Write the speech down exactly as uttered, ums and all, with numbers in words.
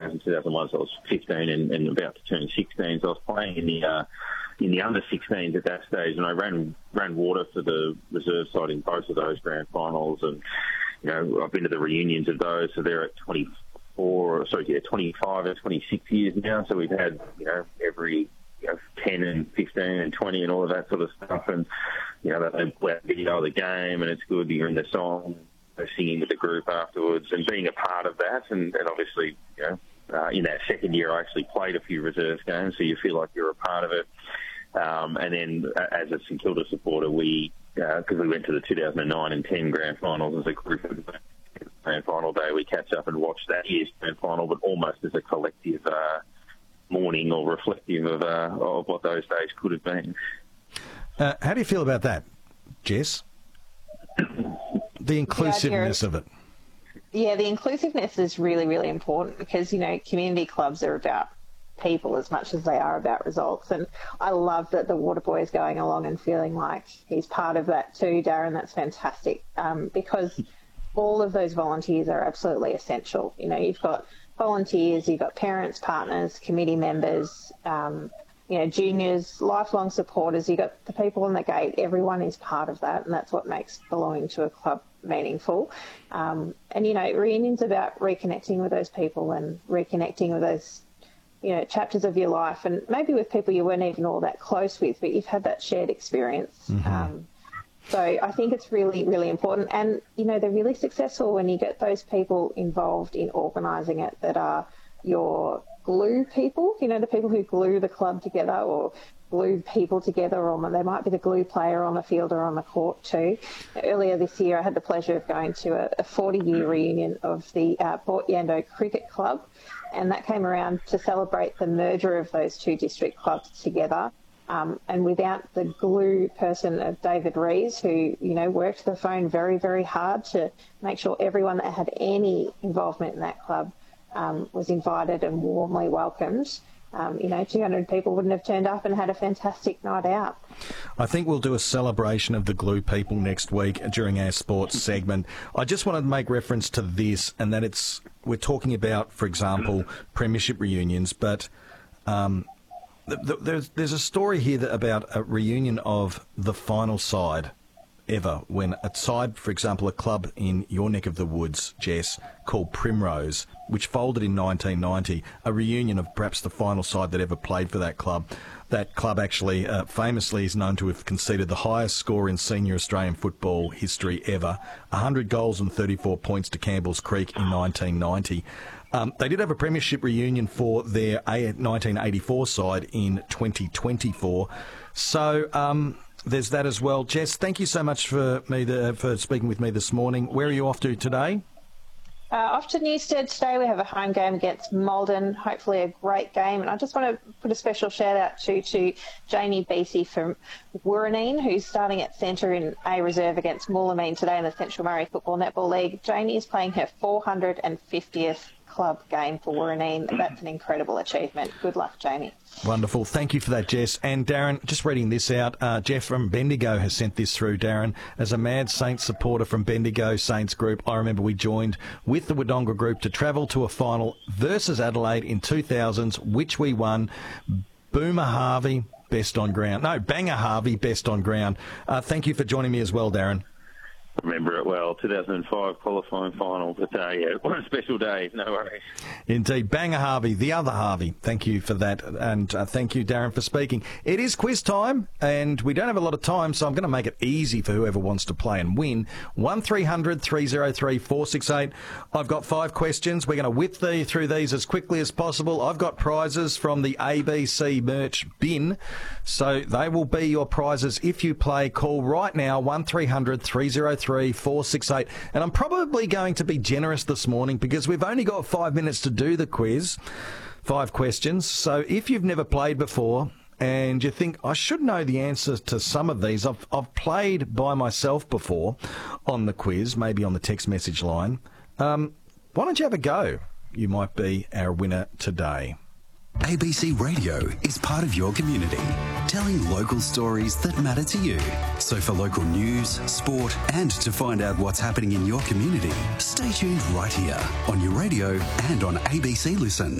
thousand, two thousand one, so I was fifteen and, and about to turn sixteen. So I was playing in the uh, in the under sixteens at that stage, and I ran ran water for the reserve side in both of those grand finals. And you know, I've been to the reunions of those, so they're at twenty-four, sorry, yeah, twenty-five and twenty-six years now. So we've had, you know, every you know, ten and fifteen and twenty and all of that sort of stuff. And you know, they play a video of the game, and it's good. You're in the song, singing with the group afterwards, and being a part of that. And, and obviously, you know, uh, in that second year, I actually played a few reserves games, so you feel like you're a part of it. Um, and then, as a St Kilda supporter, we because uh, we went to the two thousand nine and ten grand finals as a group of grand final day, we catch up and watch that year's grand final, but almost as a collective uh, mourning or reflective of, uh, of what those days could have been. Uh, how do you feel about that, Jess? The inclusiveness of it. Yeah, the inclusiveness is really, really important because, you know, community clubs are about people as much as they are about results. And I love that the Waterboy is going along and feeling like he's part of that too, Darren. That's fantastic um, because all of those volunteers are absolutely essential. You know, you've got volunteers, you've got parents, partners, committee members, um, you know, juniors, lifelong supporters, you've got the people on the gate. Everyone is part of that, and that's what makes belonging to a club meaningful. Um, and, you know, reunions about reconnecting with those people and reconnecting with those, you know, chapters of your life, and maybe with people you weren't even all that close with, but you've had that shared experience. Mm-hmm. Um, so I think it's really, really important. And, you know, they're really successful when you get those people involved in organising it that are your glue people, you know, the people who glue the club together or glue people together, or they might be the glue player on the field or on the court too. Earlier this year, I had the pleasure of going to a forty-year reunion of the uh, Port Yando Cricket Club, and that came around to celebrate the merger of those two district clubs together. Um, and without the glue person of David Rees, who, you know, worked the phone very, very hard to make sure everyone that had any involvement in that club um, was invited and warmly welcomed. Um, you know, two hundred people wouldn't have turned up and had a fantastic night out. I think we'll do a celebration of the glue people next week during our sports segment. I just wanted to make reference to this, and that it's we're talking about, for example, premiership reunions, but um, th- th- there's there's a story here that about a reunion of the final side ever, when a side, for example, a club in your neck of the woods, Jess, called Primrose, which folded in nineteen ninety, a reunion of perhaps the final side that ever played for that club. That club actually uh, famously is known to have conceded the highest score in senior Australian football history ever, one hundred goals and thirty-four points to Campbell's Creek in nineteen ninety. Um, they did have a premiership reunion for their nineteen eighty-four side in twenty twenty-four. So um, there's that as well. Jess, thank you so much for me to, for speaking with me this morning. Where are you off to today? Uh, off to Newstead today. We have a home game against Malden, hopefully a great game. And I just want to put a special shout out to, to Jamie Beesey from Wooreeneen, who's starting at centre in A Reserve against Moolameen today in the Central Murray Football Netball League. Jamie is playing her four hundred fiftieth club game for Wooreeneen. That's an incredible achievement. Good luck, Jamie. Wonderful. Thank you for that, Jess. And Darren, just reading this out, uh, Jeff from Bendigo has sent this through, Darren. As a Mad Saints supporter from Bendigo Saints Group, I remember we joined with the Wodonga Group to travel to a final versus Adelaide in two thousands, which we won. Boomer Harvey, best on ground. No, Banger Harvey, best on ground. Uh, thank you for joining me as well, Darren. Remember it well, two thousand five qualifying final, but uh, yeah, what a special day, no worries. Indeed. Banger Harvey, the other Harvey. Thank you for that, and uh, thank you, Darren, for speaking. It is quiz time, and we don't have a lot of time, so I'm going to make it easy for whoever wants to play and win. one three hundred three oh three four six eight. I've got five questions. We're going to whip the, through these as quickly as possible. I've got prizes from the A B C merch bin, so they will be your prizes if you play. Call right now, one three hundred three oh three four six eight. And I'm probably going to be generous this morning because we've only got five minutes to do the quiz. Five questions. So if you've never played before and you think, I should know the answers to some of these, I've, I've played by myself before on the quiz, maybe on the text message line, um, why don't you have a go? You might be our winner today. A B C Radio is part of your community, telling local stories that matter to you. So for local news, sport, and to find out what's happening in your community, stay tuned right here on your radio and on A B C Listen.